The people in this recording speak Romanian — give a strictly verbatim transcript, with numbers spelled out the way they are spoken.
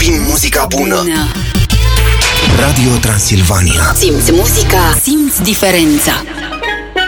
Simți muzica bună. Radio Transilvania. Simți muzica, simți diferența.